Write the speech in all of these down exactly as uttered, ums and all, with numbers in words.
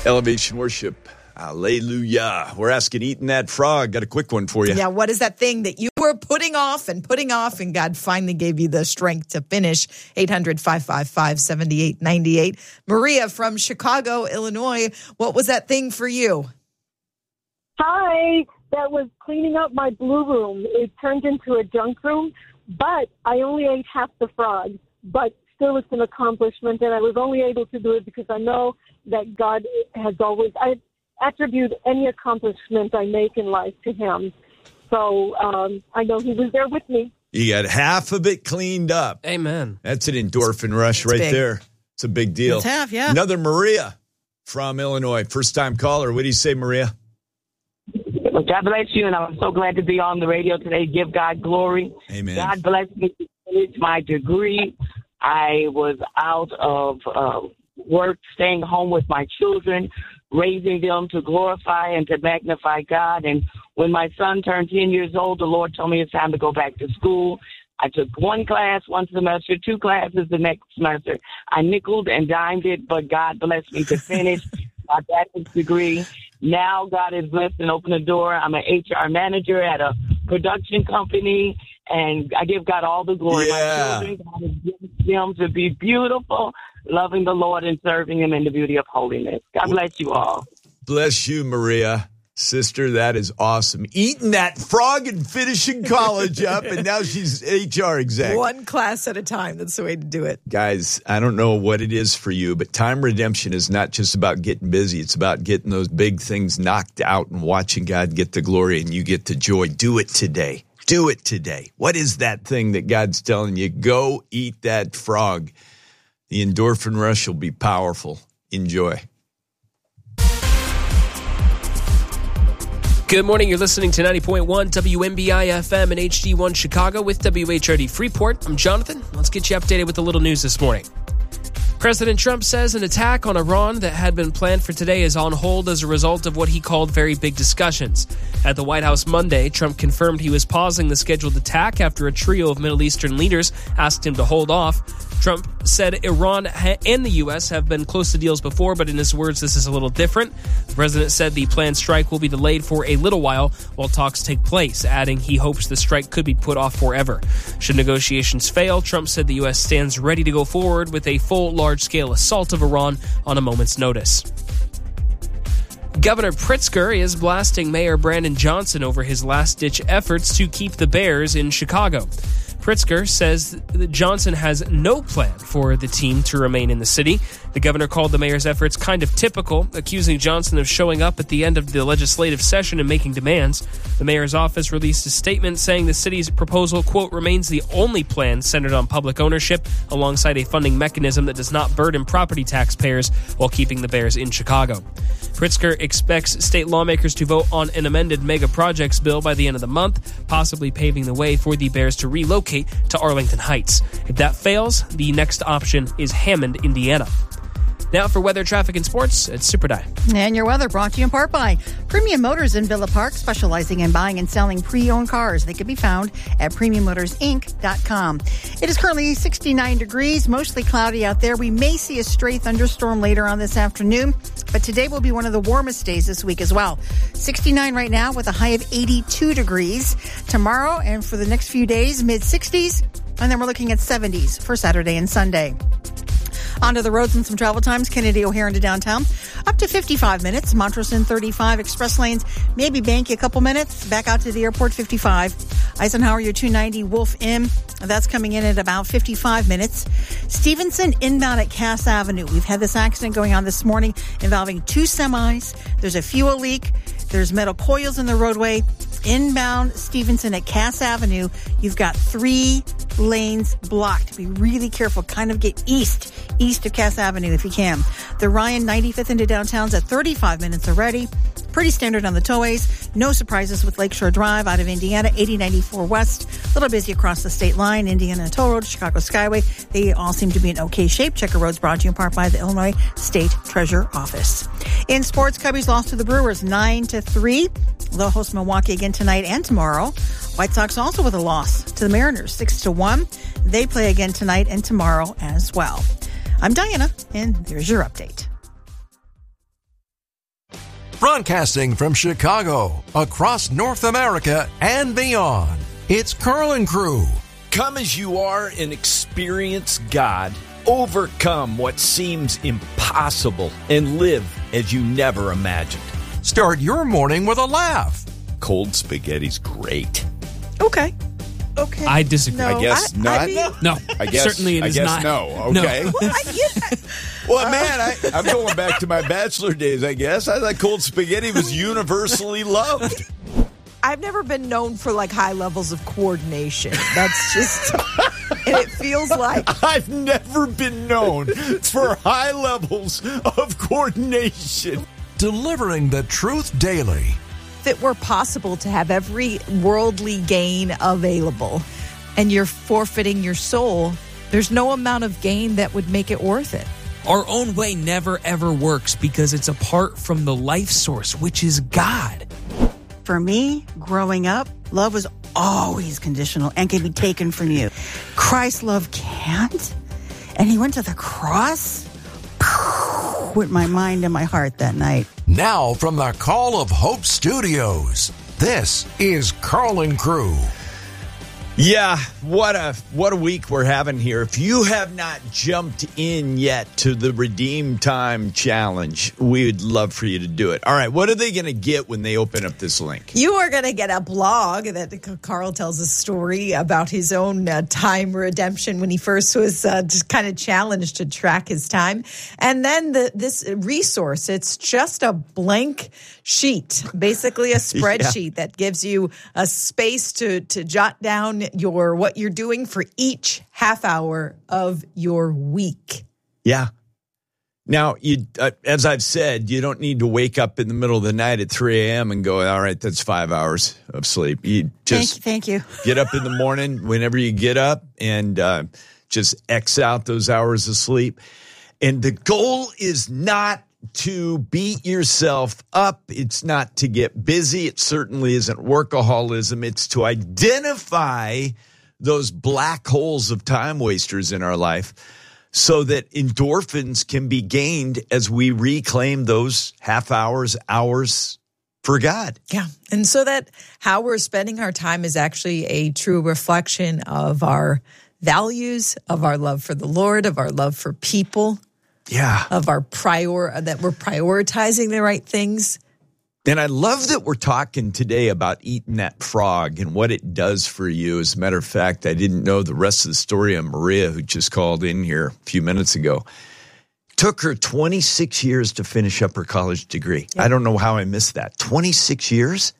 Elevation Worship. Hallelujah. We're asking Eating That Frog. Got a quick one for you. Yeah, what is that thing that you were putting off and putting off and God finally gave you the strength to finish? eight hundred, five five five, seven eight nine eight. Maria from Chicago, Illinois. What was that thing for you? Hi. That was cleaning up my blue room. It turned into a junk room, but I only ate half the frog. But still, it's an accomplishment, and I was only able to do it because I know that God has always... I attribute any accomplishment I make in life to him. So um, I know he was there with me. You got half of it cleaned up. Amen. That's an endorphin rush right big. there. It's a big deal. It's half, yeah. Another Maria from Illinois. First-time caller. What do you say, Maria? Well, God bless you, and I'm so glad to be on the radio today. Give God glory. Amen. God bless me to finish my degree. I was out of uh, work, staying home with my children, raising them to glorify and to magnify God. And when my son turned ten years old, the Lord told me it's time to go back to school. I took one class one semester, two classes the next semester. I nickeled and dimed it, but God blessed me to finish my bachelor's degree. Now God has blessed and opened the door. I'm an H R manager at a production company, and I give God all the glory. Yeah. My children, God has given them to be beautiful, loving the Lord and serving him in the beauty of holiness. God bless you all. Bless you, Maria. Sister, that is awesome. Eating that frog and finishing college up, and now she's H R exec. One class at a time. That's the way to do it. Guys, I don't know what it is for you, but time redemption is not just about getting busy. It's about getting those big things knocked out and watching God get the glory and you get the joy. Do it today. Do it today. What is that thing that God's telling you? Go eat that frog. The endorphin rush will be powerful. Enjoy. Good morning. You're listening to ninety point one W M B I F M and H D one Chicago with W H R D Freeport. I'm Jonathan. Let's get you updated with the little news this morning. President Trump says an attack on Iran that had been planned for today is on hold as a result of what he called very big discussions. At the White House Monday, Trump confirmed he was pausing the scheduled attack after a trio of Middle Eastern leaders asked him to hold off. Trump said Iran and the U S have been close to deals before, but in his words, this is a little different. The president said the planned strike will be delayed for a little while while talks take place, adding he hopes the strike could be put off forever. Should negotiations fail, Trump said the U S stands ready to go forward with a full, large-scale assault of Iran on a moment's notice. Governor Pritzker is blasting Mayor Brandon Johnson over his last-ditch efforts to keep the Bears in Chicago. Pritzker says that Johnson has no plan for the team to remain in the city. The governor called the mayor's efforts kind of typical, accusing Johnson of showing up at the end of the legislative session and making demands. The mayor's office released a statement saying the city's proposal, quote, remains the only plan centered on public ownership alongside a funding mechanism that does not burden property taxpayers while keeping the Bears in Chicago. Pritzker expects state lawmakers to vote on an amended mega projects bill by the end of the month, possibly paving the way for the Bears to relocate to Arlington Heights. If that fails, the next option is Hammond, Indiana. Now for weather, traffic, and sports, it's Super Di. And your weather brought to you in part by Premium Motors in Villa Park, specializing in buying and selling pre-owned cars. They can be found at premium motors inc dot com. It is currently sixty-nine degrees, mostly cloudy out there. We may see a stray thunderstorm later on this afternoon, but today will be one of the warmest days this week as well. sixty-nine right now with a high of eighty-two degrees. Tomorrow and for the next few days, mid-sixties, and then we're looking at seventies for Saturday and Sunday. Onto the roads and some travel times. Kennedy O'Hare into downtown. Up to fifty-five minutes. Montrose in thirty-five. Express lanes, maybe Bank a couple minutes. Back out to the airport, fifty-five. Eisenhower, your two ninety. Wolf M. That's coming in at about fifty-five minutes. Stevenson inbound at Cass Avenue. We've had this accident going on this morning involving two semis. There's a fuel leak. There's metal coils in the roadway. Inbound Stevenson at Cass Avenue, you've got three lanes blocked. Be really careful. Kind of get east, east of Cass Avenue if you can. The Ryan ninety-fifth into downtown's at thirty-five minutes already. Pretty standard on the tollways. No surprises with Lakeshore Drive out of Indiana, eighty ninety-four West. A little busy across the state line. Indiana Toll Road, Chicago Skyway. They all seem to be in okay shape. Checker Road's brought to you in part by the Illinois State Treasurer Office. In sports, Cubbies lost to the Brewers nine to three. They'll host Milwaukee again tonight and tomorrow. White Sox also with a loss to the Mariners, six to one. They play again tonight and tomorrow as well. I'm Diana, and there's your update. Broadcasting from Chicago, across North America and beyond, it's Karl and Crew. Come as you are and experience God. Overcome what seems impossible and live as you never imagined. Start your morning with a laugh. Cold spaghetti's great. Okay. Okay. I disagree. No, I guess I- not. I mean- No, I guess, certainly it I is guess not. no. Okay. Well, I, you, Well, man, I, I'm going back to my bachelor days, I guess. I thought cold spaghetti was universally loved. I've never been known for like high levels of coordination. That's just, and it feels like I've never been known for high levels of coordination. Delivering the truth daily. if it were possible to have every worldly gain available and you're forfeiting your soul, there's no amount of gain that would make it worth it. Our own way never ever works because it's apart from the life source, which is God. For me, growing up, love was always conditional and can be taken from you. Christ's love can't. And he went to the cross with my mind and my heart that night. Now from the Call of Hope Studios, this is Karl and Crew. Yeah, what a what a week we're having here. If you have not jumped in yet to the Redeem Time Challenge, we would love for you to do it. All right, what are they going to get when they open up this link? You are going to get a blog that Karl tells a story about his own uh, time redemption when he first was uh, just kind of challenged to track his time. And then the, this resource, it's just a blank sheet, basically a spreadsheet yeah. that gives you a space to, to jot down your what you're doing for each half hour of your week. Yeah. Now, you, uh, as I've said, you don't need to wake up in the middle of the night at three a.m. and go, all right, that's five hours of sleep. You just thank, thank you. Get up in the morning whenever you get up and uh, just X out those hours of sleep. And the goal is not to beat yourself up. It's not to get busy. It certainly isn't workaholism. It's to identify those black holes of time wasters in our life so that endorphins can be gained as we reclaim those half hours, hours for God. Yeah. And so that how we're spending our time is actually a true reflection of our values, of our love for the Lord, of our love for people. Yeah. Of our prior, that we're prioritizing the right things. And I love that we're talking today about eating that frog and what it does for you. As a matter of fact, I didn't know the rest of the story on Maria, who just called in here a few minutes ago. Took her twenty-six years to finish up her college degree. Yep. I don't know how I missed that. twenty-six years?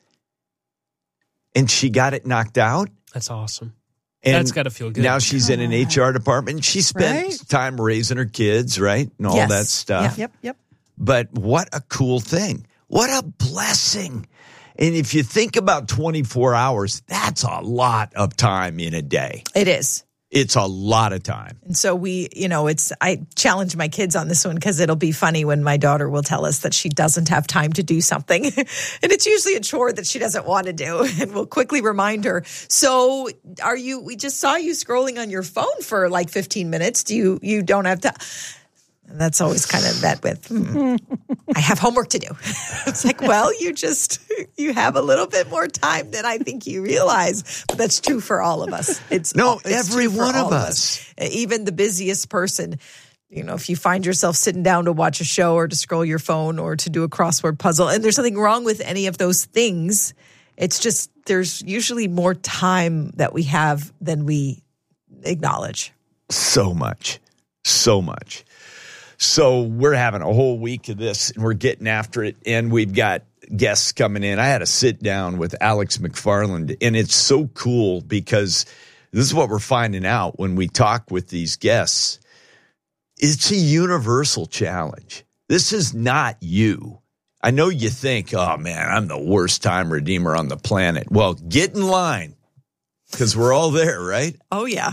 And she got it knocked out? That's awesome. And that's got to feel good. Now she's in an H R department. She spent right? time raising her kids, right? And all yes. that stuff. Yeah. Yep, yep. But what a cool thing. What a blessing. And if you think about twenty-four hours, that's a lot of time in a day. It is. It's a lot of time. And so we, you know, it's, I challenge my kids on this one because it'll be funny when my daughter will tell us that she doesn't have time to do something. And it's usually a chore that she doesn't want to do. And we'll quickly remind her. So are you, we just saw you scrolling on your phone for like fifteen minutes. Do you, you don't have to. And that's always kind of met with, hmm, I have homework to do. It's like, well, you just, you have a little bit more time than I think you realize. But that's true for all of us. It's No, it's every one of us. us. Even the busiest person, you know, if you find yourself sitting down to watch a show or to scroll your phone or to do a crossword puzzle, and there's nothing wrong with any of those things. It's just, there's usually more time that we have than we acknowledge. So much, so much. So we're having a whole week of this, and we're getting after it, and we've got guests coming in. I had a sit down with Alex McFarland, and it's so cool because this is what we're finding out when we talk with these guests. It's a universal challenge. This is not you. I know you think, oh, man, I'm the worst time redeemer on the planet. Well, get in line because we're all there, right? Oh, yeah.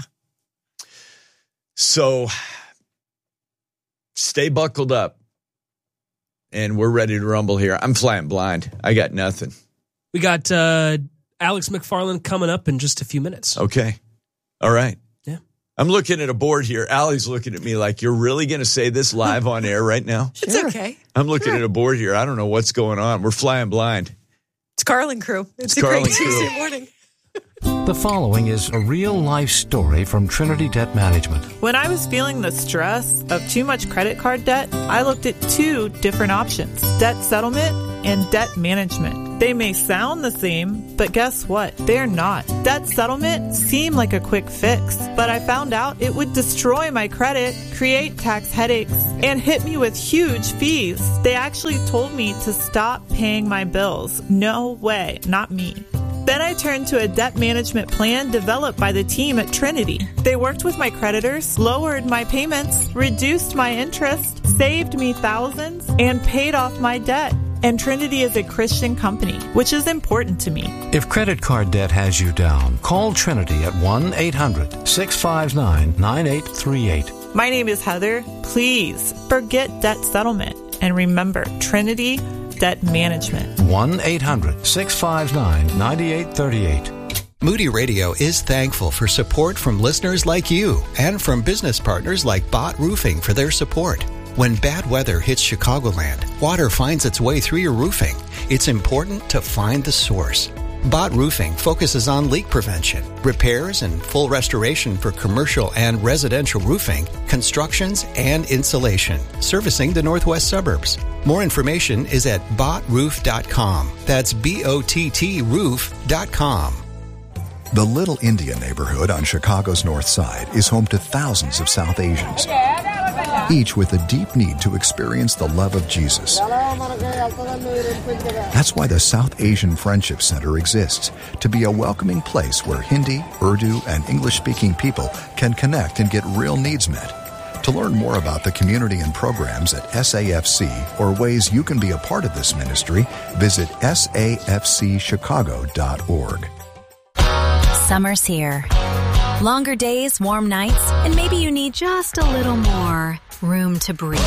So stay buckled up, and we're ready to rumble here. I'm flying blind. I got nothing. We got uh, Alex McFarland coming up in just a few minutes. Okay. All right. Yeah. I'm looking at a board here. Allie's looking at me like, you're really going to say this live on air right now? It's Sure. okay. I'm looking Sure. at a board here. I don't know what's going on. We're flying blind. It's Carlin Crew. It's, It's a great Carlin Crew. Tuesday morning. The following is a real-life story from Trinity Debt Management. When I was feeling the stress of too much credit card debt, I looked at two different options, debt settlement and debt management. They may sound the same, but guess what? They're not. Debt settlement seemed like a quick fix, but I found out it would destroy my credit, create tax headaches, and hit me with huge fees. They actually told me to stop paying my bills. No way, not me. Then I turned to a debt management plan developed by the team at Trinity. They worked with my creditors, lowered my payments, reduced my interest, saved me thousands, and paid off my debt. And Trinity is a Christian company, which is important to me. If credit card debt has you down, call Trinity at one eight hundred six five nine nine eight three eight. My name is Heather. Please forget debt settlement and remember Trinity Debt Management. one eight hundred six five nine nine eight three eight. Moody Radio is thankful for support from listeners like you and from business partners like Bott Roofing for their support. When bad weather hits Chicagoland, water finds its way through your roofing. It's important to find the source. Bott Roofing focuses on leak prevention, repairs, and full restoration for commercial and residential roofing, constructions, and insulation, servicing the northwest suburbs. More information is at bott roof dot com. That's B O T T roof dot com. The Little India neighborhood on Chicago's north side is home to thousands of South Asians, each with a deep need to experience the love of Jesus. That's why the South Asian Friendship Center exists, to be a welcoming place where Hindi, Urdu, and English-speaking people can connect and get real needs met. To learn more about the community and programs at S A F C or ways you can be a part of this ministry, visit S A F C chicago dot org. Summer's here. Longer days, warm nights, and maybe you need just a little more room to breathe.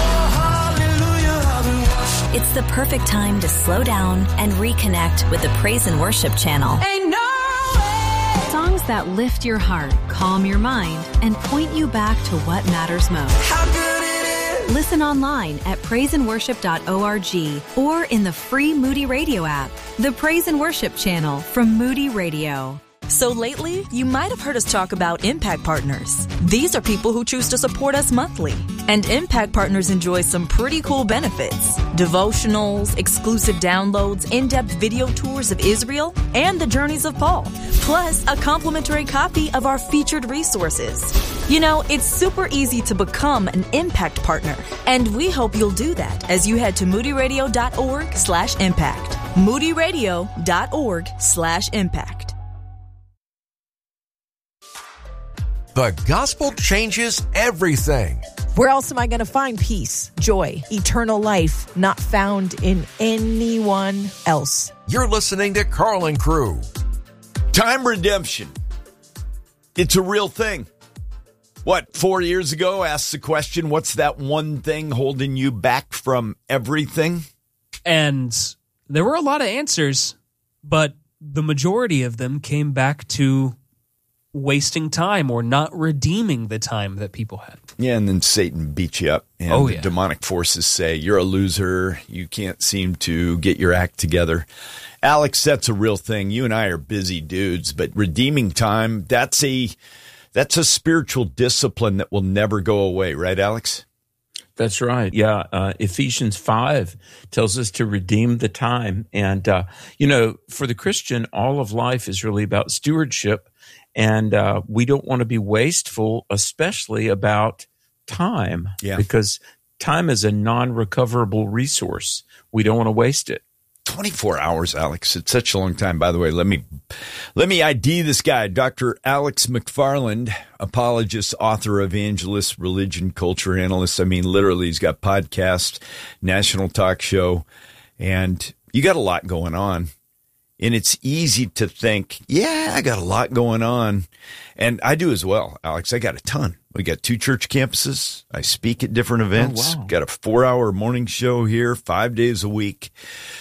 It's the perfect time to slow down and reconnect with the Praise and Worship channel. Ain't no way. Songs that lift your heart, calm your mind, and point you back to what matters most. How good it is. Listen online at praise and worship dot org or in the free Moody Radio app. The Praise and Worship channel from Moody Radio. So lately, you might have heard us talk about Impact Partners. These are people who choose to support us monthly. And Impact Partners enjoy some pretty cool benefits. Devotionals, exclusive downloads, in-depth video tours of Israel, and the journeys of Paul. Plus, a complimentary copy of our featured resources. You know, it's super easy to become an Impact Partner. And we hope you'll do that as you head to moody radio dot org slash impact. moody radio dot org slash impact. The gospel changes everything. Where else am I going to find peace, joy, eternal life, not found in anyone else? You're listening to Carlin Crew. Time redemption. It's a real thing. What, four years ago, asked the question, what's that one thing holding you back from everything? And there were a lot of answers, but the majority of them came back to wasting time or not redeeming the time that people had. Yeah, and then Satan beats you up. And oh, the yeah. demonic forces say, you're a loser. You can't seem to get your act together. Alex, that's a real thing. You and I are busy dudes, but redeeming time, that's a that's a spiritual discipline that will never go away. Right, Alex? That's right. Yeah. Uh, Ephesians five tells us to redeem the time. And, uh, you know, for the Christian, all of life is really about stewardship. And uh, we don't want to be wasteful, especially about time, yeah. because time is a non-recoverable resource. We don't want to waste it. twenty-four hours, Alex. It's such a long time. By the way, let me let me I D this guy, Doctor Alex McFarland, apologist, author, evangelist, religion, culture analyst. I mean, literally, he's got podcast, national talk show, and you got a lot going on. And it's easy to think, yeah, I got a lot going on. And I do as well, Alex. I got a ton. We got two church campuses. I speak at different events. Oh, wow. Got a four-hour morning show here, five days a week.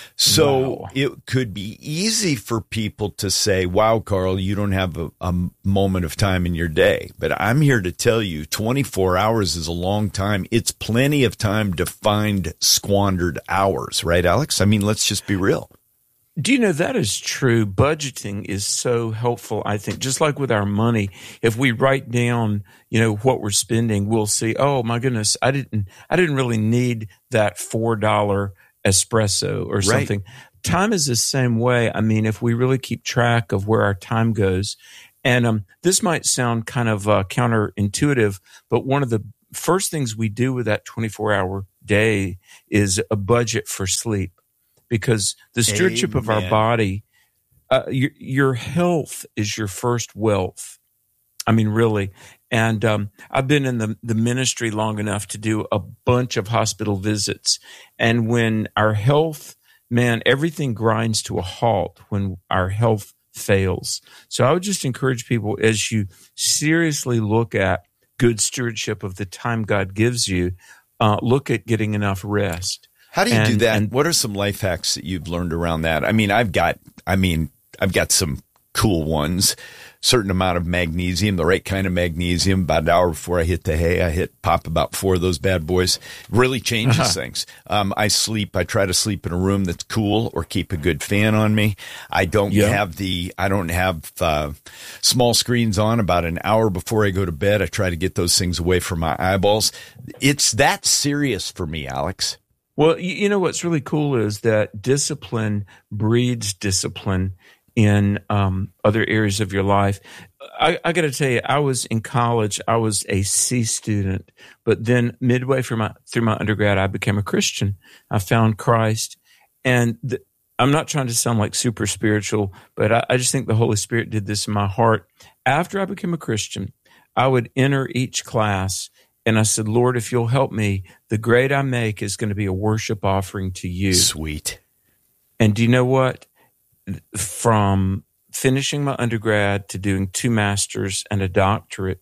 So Wow. it could be easy for people to say, wow, Carl, you don't have a, a moment of time in your day. But I'm here to tell you, twenty-four hours is a long time. It's plenty of time to find squandered hours, right, Alex? I mean, let's just be real. Do you know that is true? Budgeting is so helpful, I think. Just like with our money, if we write down, you know, what we're spending, we'll see, oh my goodness, I didn't I didn't really need that four dollar espresso or something. Right. Time is the same way. I mean, if we really keep track of where our time goes, and um, this might sound kind of uh, counterintuitive, but one of the first things we do with that twenty-four hour day is a budget for sleep. Because the stewardship Amen. Of our body, uh, your, your health is your first wealth. I mean, really. And um, I've been in the, the ministry long enough to do a bunch of hospital visits. And when our health, man, everything grinds to a halt when our health fails. So I would just encourage people, as you seriously look at good stewardship of the time God gives you, uh, look at getting enough rest. How do you and, do that? And what are some life hacks that you've learned around that? I mean, I've got, I mean, I've got some cool ones, certain amount of magnesium, the right kind of magnesium. About an hour before I hit the hay, I hit pop about four of those bad boys. Really changes uh-huh. things. Um, I sleep, I try to sleep in a room that's cool or keep a good fan on me. I don't yeah. have the, I don't have, uh, small screens on about an hour before I go to bed. I try to get those things away from my eyeballs. It's that serious for me, Alex. Well, you know what's really cool is that discipline breeds discipline in um, other areas of your life. I, I got to tell you, I was in college. I was a C student, but then midway through my through my undergrad, I became a Christian. I found Christ, and the, I'm not trying to sound like super spiritual, but I, I just think the Holy Spirit did this in my heart. After I became a Christian, I would enter each class. And I said, Lord, if you'll help me, the grade I make is going to be a worship offering to you. Sweet. And do you know what? From finishing my undergrad to doing two masters and a doctorate,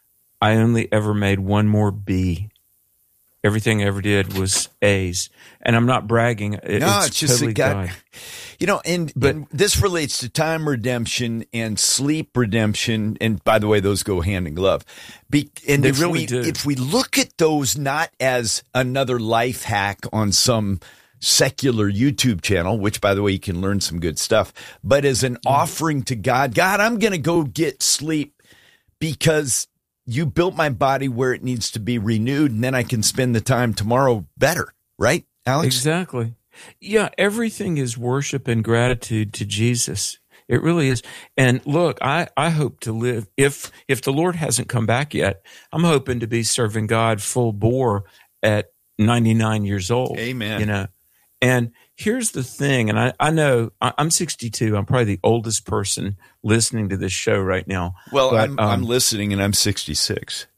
I only ever made one more B. Everything I ever did was A's. And I'm not bragging. It, no, it's, it's just totally a guy. God. You know, and, but, and this relates to time redemption and sleep redemption. And by the way, those go hand in glove. Be, and they if really we, do. If we look at those not as another life hack on some secular YouTube channel, which by the way, you can learn some good stuff, but as an mm-hmm. offering to God, God, I'm going to go get sleep because you built my body where it needs to be renewed. And then I can spend the time tomorrow better. Right, Alex? Exactly. Yeah, everything is worship and gratitude to Jesus. It really is. And look, I, I hope to live, if if the Lord hasn't come back yet, I'm hoping to be serving God full bore at ninety-nine years old. Amen. You know, and here's the thing, and I, I know I'm sixty-two. I'm probably the oldest person listening to this show right now. Well, but, I'm, um, I'm listening and I'm sixty-six.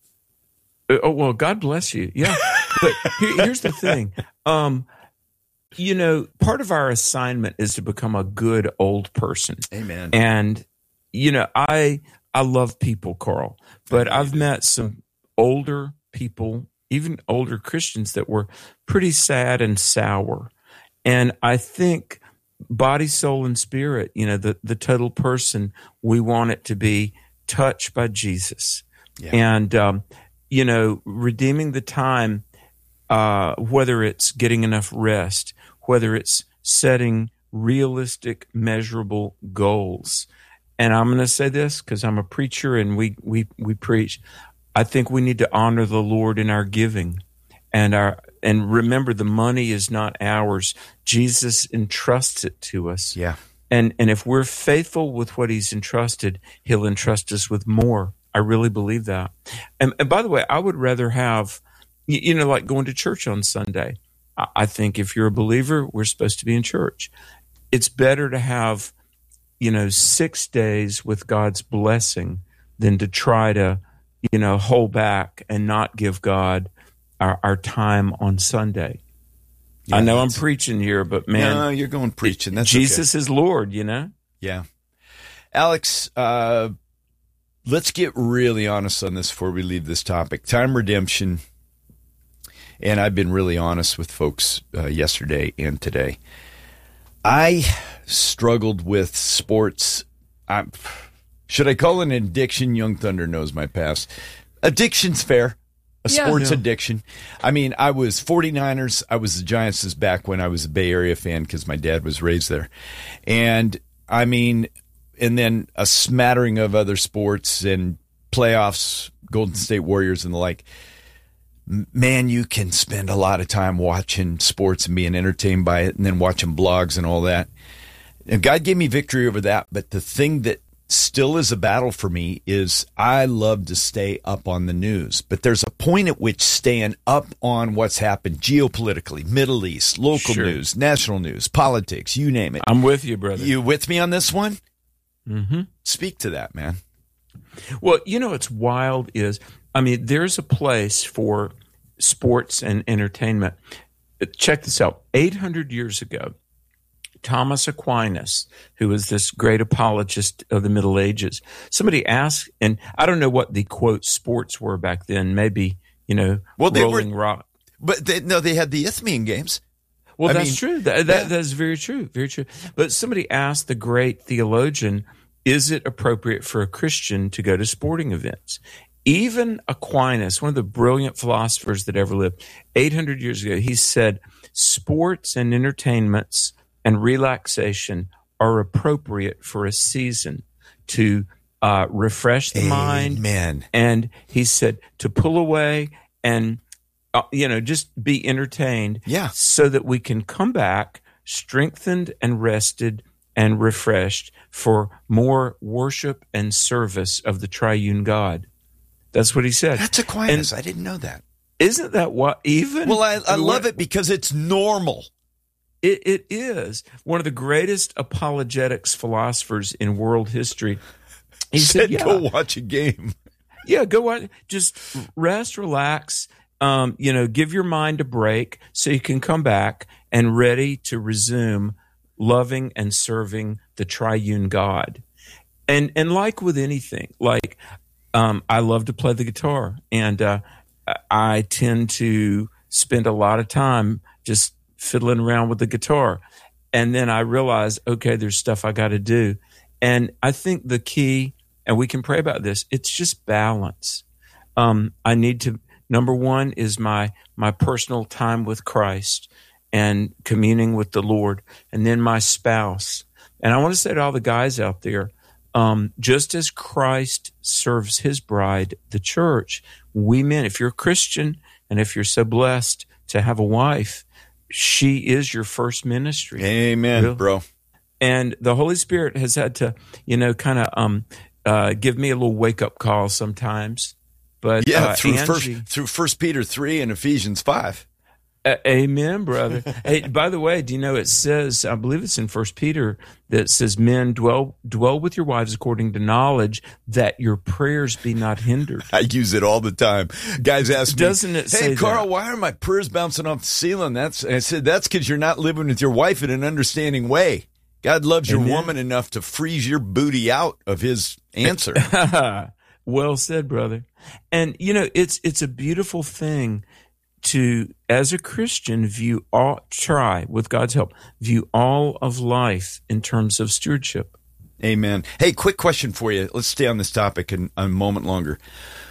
Oh, well, God bless you. Yeah. But here, here's the thing. Um, you know, part of our assignment is to become a good old person. Amen. And, you know, I I love people, Carl, but I've met some older people, even older Christians that were pretty sad and sour. And I think body, soul, and spirit, you know, the, the total person, we want it to be touched by Jesus. Yeah. And, um, you know, redeeming the time, uh, whether it's getting enough rest, whether it's setting realistic, measurable goals. And I'm going to say this because I'm a preacher and we, we, we preach. I think we need to honor the Lord in our giving and our, and remember the money is not ours. Jesus entrusts it to us. Yeah. And, and if we're faithful with what he's entrusted, he'll entrust us with more. I really believe that. And, and by the way, I would rather have, you, you know, like going to church on Sunday. I, I think if you're a believer, we're supposed to be in church. It's better to have, you know, six days with God's blessing than to try to, you know, hold back and not give God our, our time on Sunday. Yeah, I know I'm preaching here, but man, no, you're going preaching. That's Jesus okay. is Lord, you know? Yeah. Alex, uh, let's get really honest on this before we leave this topic. Time redemption, and I've been really honest with folks uh, yesterday and today. I struggled with sports. I, should I call it an addiction? Young Thunder knows my past. Addiction's fair. A Yeah. sports Yeah. addiction. I mean, I was 49ers. I was the Giants' back when I was a Bay Area fan because my dad was raised there. And, I mean, and then a smattering of other sports and playoffs, Golden State Warriors and the like. Man, you can spend a lot of time watching sports and being entertained by it and then watching blogs and all that. And God gave me victory over that. But the thing that still is a battle for me is I love to stay up on the news. But there's a point at which staying up on what's happened geopolitically, Middle East, local Sure. news, national news, politics, you name it. I'm with you, brother. You with me on this one? Mm-hmm. Speak to that, man. Well, you know what's wild is, I mean, there's a place for sports and entertainment. Check this out. eight hundred years ago, Thomas Aquinas, who was this great apologist of the Middle Ages, somebody asked, and I don't know what the, quote, sports were back then, maybe, you know, Well, they rolling were- rock. But they, no, they had the Isthmian games. Well, I that's mean, true. That, that, yeah. That's very true. Very true. But somebody asked the great theologian, is it appropriate for a Christian to go to sporting events? Even Aquinas, one of the brilliant philosophers that ever lived, eight hundred years ago, he said, sports and entertainments and relaxation are appropriate for a season to uh, refresh the mind. Amen. And he said to pull away and Uh, you know, just be entertained, yeah, so that we can come back strengthened and rested and refreshed for more worship and service of the triune God. That's what he said. That's Aquinas. And I didn't know that. Isn't that what even? Well, I, I mean, love what- it because it's normal. It, it is one of the greatest apologetics philosophers in world history. He said, said, yeah, "Go watch a game." Yeah, go watch. Just rest, relax. Um, you know, give your mind a break so you can come back and ready to resume loving and serving the triune God. And and like with anything, like um, I love to play the guitar, and uh, I tend to spend a lot of time just fiddling around with the guitar. And then I realize, okay, there's stuff I got to do. And I think the key, and we can pray about this, it's just balance. Um, I need to, number one is my my personal time with Christ and communing with the Lord, and then my spouse. And I want to say to all the guys out there, um, just as Christ serves his bride, the church, we men, if you're a Christian and if you're so blessed to have a wife, she is your first ministry. Amen, Really? bro. And the Holy Spirit has had to, you know, kind of um, uh, give me a little wake-up call sometimes. But Yeah, uh, through Angie, first through First Peter three and Ephesians five. Uh, amen, brother. Hey, by the way, do you know it says, I believe it's in First Peter, that it says, men, dwell dwell with your wives according to knowledge, that your prayers be not hindered. I use it all the time. Guys ask me, Doesn't it hey, say Carl, that? why are my prayers bouncing off the ceiling? That's I said, that's because you're not living with your wife in an understanding way. God loves your Amen. woman enough to freeze your booty out of his answer. Well said, brother. And, you know, it's it's a beautiful thing to, as a Christian, view all, try, with God's help, view all of life in terms of stewardship. Amen. Hey, quick question for you. Let's stay on this topic in, a moment longer.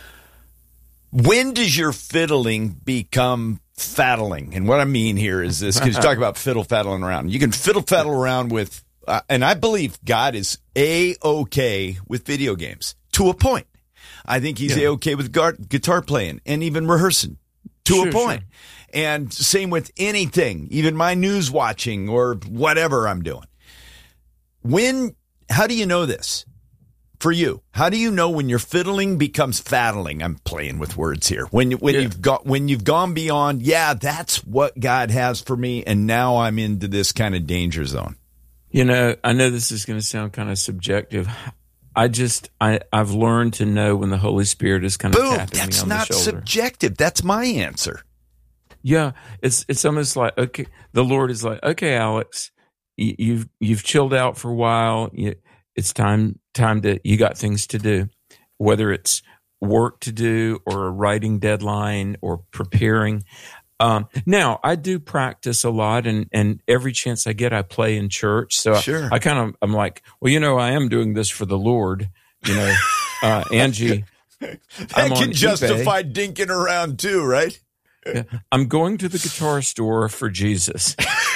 When does your fiddling become faddling? And what I mean here is this, because you talk about fiddle faddling around. You can fiddle faddle around with, uh, and I believe God is A-okay with video games to a point. I think he's Yeah. A-okay with gar- guitar playing and even rehearsing to Sure, a point. sure. And same with anything, even my news watching or whatever I'm doing. When, how do you know this? For you, how do you know when your fiddling becomes faddling? I'm playing with words here. When when Yeah. you've got when you've gone beyond, yeah, that's what God has for me, and now I'm into this kind of danger zone. You know, I know this is going to sound kind of subjective. I just, I, I've learned to know when the Holy Spirit is kind of Boom! tapping That's me on not the shoulder. subjective. That's my answer. Yeah, it's it's almost like, okay, the Lord is like, okay, Alex, you, you've you've chilled out for a while. You, it's time time to you got things to do, whether it's work to do or a writing deadline or preparing. Um, now, I do practice a lot, and, and every chance I get, I play in church. So sure. I, I kind of, I'm like, well, you know, I am doing this for the Lord. You know, uh, Angie, that I'm can on justify eBay. dinking around too, right? Yeah. I'm going to the guitar store for Jesus.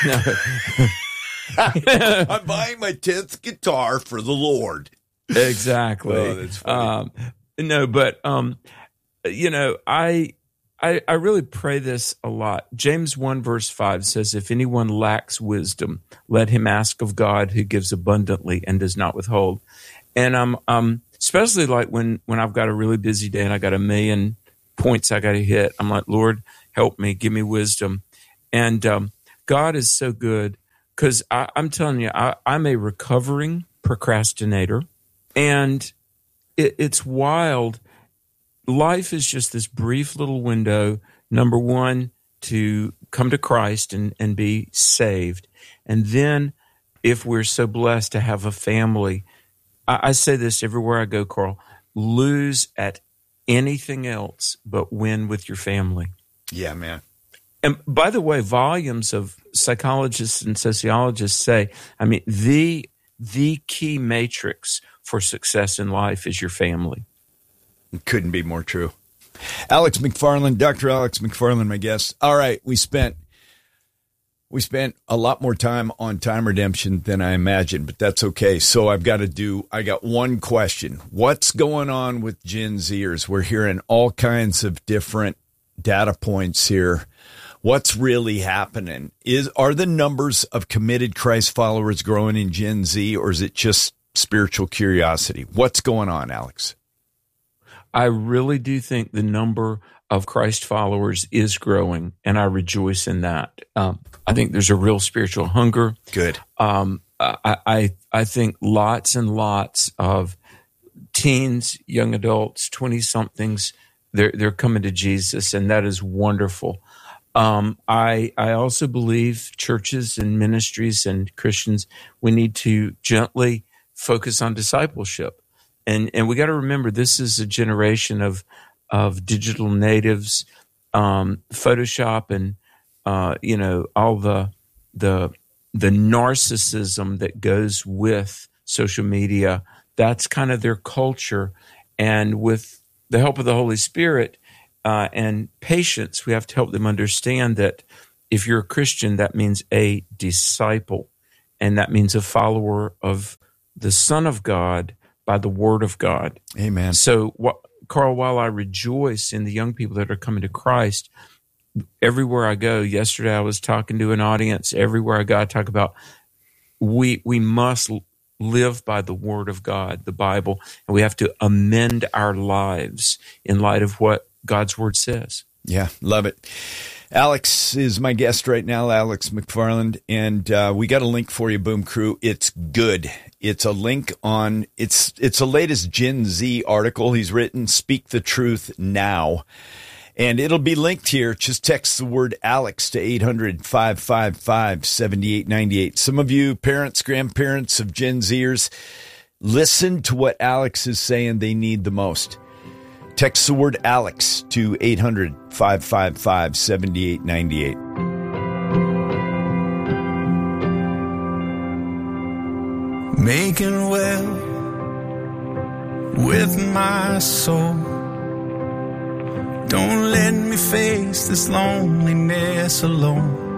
I'm buying my tenth guitar for the Lord. Exactly. Oh, that's funny. Um, no, but, um, you know, I, I, I really pray this a lot. James one verse five says, if anyone lacks wisdom, let him ask of God who gives abundantly and does not withhold. And I'm, um, especially like when, when I've got a really busy day and I got a million points I got to hit, I'm like, Lord, help me, give me wisdom. And um, God is so good because I'm telling you, I, I'm a recovering procrastinator, and it, it's wild. Life is just this brief little window, number one, to come to Christ and, and be saved. And then if we're so blessed to have a family, I, I say this everywhere I go, Carl, lose at anything else but win with your family. Yeah, man. And by the way, volumes of psychologists and sociologists say, I mean, the the key matrix for success in life is your family. It couldn't be more true. Alex McFarland, Doctor Alex McFarland, my guest. All right, we spent we spent a lot more time on time redemption than I imagined, but that's okay. So I've got to do, I got one question. What's going on with Gen Zers? We're hearing all kinds of different data points here. What's really happening? Is are the numbers of committed Christ followers growing in Gen Z, or is it just spiritual curiosity? What's going on, Alex? I really do think the number of Christ followers is growing, and I rejoice in that. Um, I think there's a real spiritual hunger. Good. Um, I, I I think lots and lots of teens, young adults, twenty-somethings, they're they're coming to Jesus, and that is wonderful. Um, I I also believe churches and ministries and Christians, we need to gently focus on discipleship. And and we got to remember, this is a generation of of digital natives, um, Photoshop, and uh, you know all the the the narcissism that goes with social media. That's kind of their culture. And with the help of the Holy Spirit uh, and patience, we have to help them understand that if you're a Christian, that means a disciple, and that means a follower of the Son of God by the Word of God. Amen. So, what, Carl, while I rejoice in the young people that are coming to Christ, everywhere I go, yesterday I was talking to an audience, everywhere I go, I talk about we we must live by the Word of God, the Bible, and we have to amend our lives in light of what God's Word says. Yeah, love it. Alex is my guest right now, Alex McFarland, and uh, we got a link for you, Boom Crew. It's good. It's a link on, it's it's a latest Gen Z article he's written, Speak the Truth Now. And it'll be linked here. Just text the word Alex to eight hundred, five five five, seven eight nine eight. Some of you parents, grandparents of Gen Zers, listen to what Alex is saying they need the most. Text the word Alex to eight hundred, five five five, seven eight nine eight. Making well with my soul. Don't let me face this loneliness alone.